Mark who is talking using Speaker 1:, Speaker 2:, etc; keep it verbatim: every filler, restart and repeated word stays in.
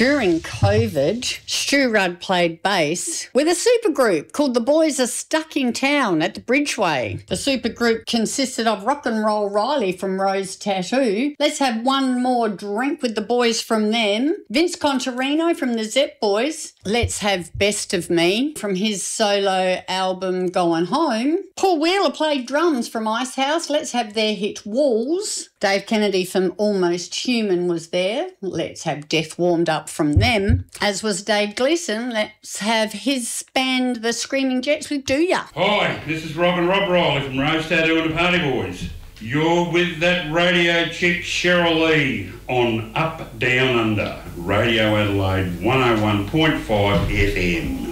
Speaker 1: During COVID, Stu Rudd played bass with a supergroup called The Boys Are Stuck in Town at the Bridgeway. The supergroup consisted of Rock and Roll Riley from Rose Tattoo, Let's Have One More Drink with the Boys from them, Vince Contarino from the Zep Boys, Let's Have Best of Me from his solo album Going Home. Paul Wheeler played drums from Icehouse, Let's Have their hit Walls. Dave Kennedy from Almost Human was there, Let's Have Death Warmed Up from them, as was Dave Gleeson. Let's have his band The Screaming Jets with Do Ya.
Speaker 2: Hi, this is Rock and Rob Riley from Rose Tattoo and the Party Boys. You're with that radio chick Cheryl Lee on Up Down Under, Radio Adelaide one oh one point five F M.